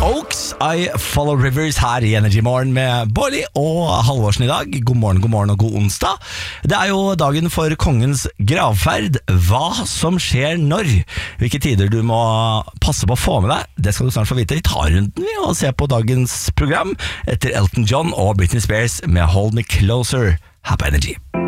Oaks, I Follow Rivers her i Energy Morgen med Bårli og Halvorsen i dag. God morgen og god onsdag. Det er jo dagen for kongens gravferd. Hva som skjer når? Hvilke tider du må passe på å få med deg, det skal du snart få vite. Vi tar runden og ser på dagens program etter Elton John og Britney Spears med Hold Me Closer her på Energy.